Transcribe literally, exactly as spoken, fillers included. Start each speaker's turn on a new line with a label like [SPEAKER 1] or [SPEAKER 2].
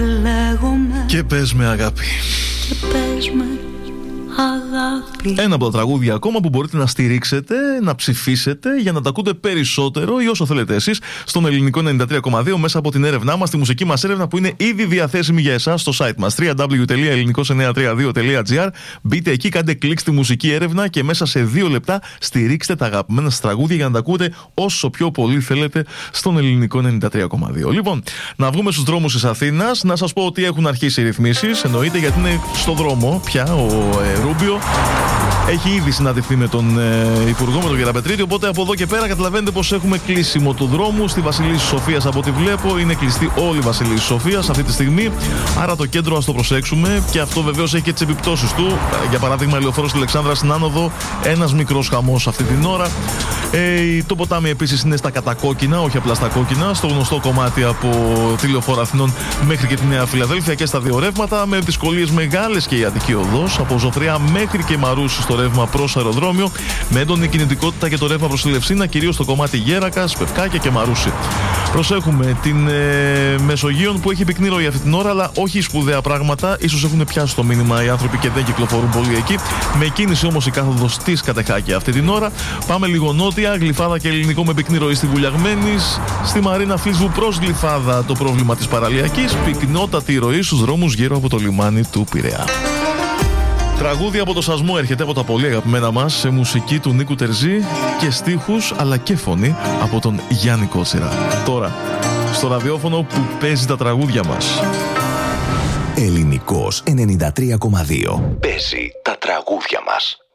[SPEAKER 1] λέγομαι.
[SPEAKER 2] Και πες με αγάπη.
[SPEAKER 1] Και πες με αγάπη.
[SPEAKER 2] Ένα από τα τραγούδια ακόμα που μπορείτε να στηρίξετε, να ψηφίσετε για να τα ακούτε περισσότερο ή όσο θέλετε εσείς στον Ελληνικό ενενήντα τρία κόμμα δύο μέσα από την έρευνά μας, τη μουσική μας έρευνα που είναι ήδη διαθέσιμη για εσάς στο site μας double-u double-u double-u τελεία ελληνικός εννιακόσια τριάντα δύο τελεία τζι άρ. Μπείτε εκεί, κάντε κλικ στη μουσική έρευνα και μέσα σε δύο λεπτά στηρίξτε τα αγαπημένα σας τραγούδια για να τα ακούτε όσο πιο πολύ θέλετε στον Ελληνικό ενενήντα τρία κόμμα δύο. Λοιπόν, να βγούμε στους δρόμους της Αθήνας, να σας πω ότι έχουν αρχίσει οι ρυθμίσεις, εννοείται, γιατί είναι στο δρόμο πια ο ε, Ρούμπιο. Έχει ήδη συναντηθεί με τον ε, Υπουργό, με τον Γεραπετρίτη. Οπότε από εδώ και πέρα καταλαβαίνετε πως έχουμε κλείσιμο του δρόμου. Στη Βασιλίσσης Σοφίας, από ό,τι βλέπω, είναι κλειστή όλη η Βασιλίσσης Σοφίας αυτή τη στιγμή. Άρα το κέντρο ας το προσέξουμε. Και αυτό βεβαίως έχει και τις επιπτώσεις του. Για παράδειγμα, Λεωφόρος Αλεξάνδρας στην άνοδο, ένας μικρός χαμός αυτή την ώρα. Ε, το ποτάμι επίσης είναι στα κατακόκκινα, όχι απλά στα κόκκινα, στο γνωστό κομμάτι από τη Λεωφόρο Αθηνών μέχρι και τη Νέα Φιλαδέλφια και στα δύο ρεύματα. Με δυσκολίες μεγάλες και η Αττική Οδός, από Ζωφριά μέχρι και Μαρούσι στο ρεύμα προς αεροδρόμιο. Με έντονη κινητικότητα και το ρεύμα προς τη Λευσίνα, κυρίως στο κομμάτι Γέρακας, Πευκάκια και Μαρούσι. Προσέχουμε την ε, Μεσογείον που έχει πυκνή ροή αυτή την ώρα, αλλά όχι σπουδαία πράγματα. Ίσως έχουν πιάσει το μήνυμα οι άνθρωποι και δεν κυκλοφορούν πολύ εκεί. Με κίνηση όμως η κάθοδος της Κατεχάκη αυτή την ώρα. Πάμε λίγο νότια, Γλυφάδα και Ελληνικό με πυκνή ροή στη Βουλιαγμένης. Στη Μαρίνα Φλίσβου προς Γλυφάδα το πρόβλημα της παραλιακής. Πυκνότατη ροή στους δρόμους γύρω από το λιμάνι του Πειραιά. Τραγούδι από το Σασμό έρχεται από τα πολύ αγαπημένα μας, σε μουσική του Νίκου Τερζή και στίχους αλλά και φωνή από τον Γιάννη Κότσιρα. Τώρα, στο ραδιόφωνο που παίζει τα τραγούδια μας.
[SPEAKER 3] Ελληνικός ενενήντα τρία κόμμα δύο. Παίζει τα τραγούδια μας.